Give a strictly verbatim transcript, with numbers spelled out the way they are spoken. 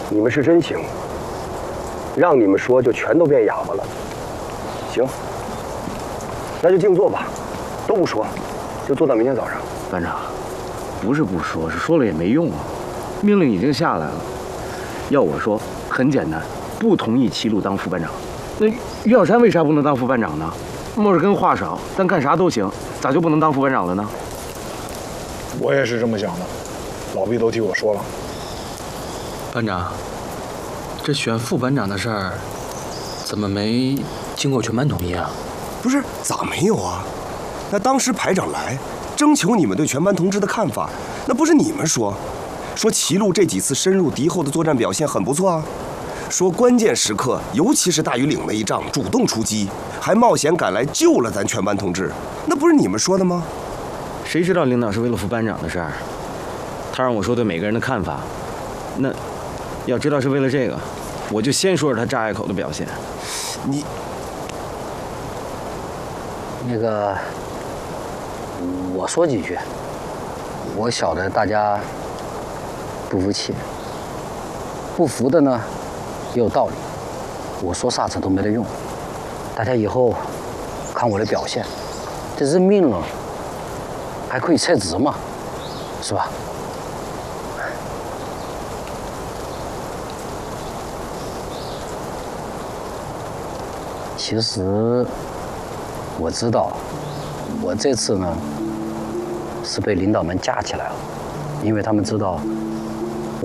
你们是真情，让你们说就全都变哑巴了。行，那就静坐吧，都不说，就坐到明天早上。 班长，不是不说，是说了也没用啊。命令已经下来了，要我说，很简单，不同意齐鲁当副班长。那于小山为啥不能当副班长呢？莫尔根话少，但干啥都行，咋就不能当副班长了呢？ 我也是这么想的，老毕都替我说了。 班长，这选副班长的事儿，怎么没经过全班同意啊？ 不是，咋没有啊？那当时排长来征求你们对全班同志的看法，那不是你们说，说齐鲁这几次深入敌后的作战表现很不错啊，说关键时刻，尤其是大庾岭那一仗，主动出击，还冒险赶来救了咱全班同志，那不是你们说的吗？ 谁知道领导是为了副班长的事儿？他让我说对每个人的看法，那要知道是为了这个，我就先说说他炸隘口的表现。 你那个，我说几句。我晓得大家不服气，不服的呢也有道理。我说啥子都没得用，大家以后看我的表现，这认命了，还可以撤职嘛，是吧？其实我知道，我这次呢是被领导们架起来了，因为他们知道